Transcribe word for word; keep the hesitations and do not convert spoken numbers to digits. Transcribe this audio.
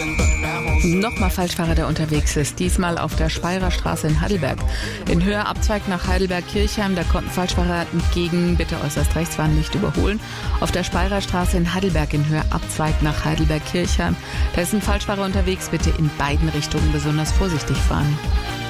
Nochmal Falschfahrer, der unterwegs ist. Diesmal auf der Speyerer Straße in Heidelberg. In Höhe Abzweig nach Heidelberg-Kirchheim. Da konnten Falschfahrer entgegen, bitte äußerst rechts fahren, nicht überholen. Auf der Speyerer Straße in Heidelberg in Höhe Abzweig nach Heidelberg-Kirchheim. Da ist ein Falschfahrer unterwegs. Bitte in beiden Richtungen besonders vorsichtig fahren.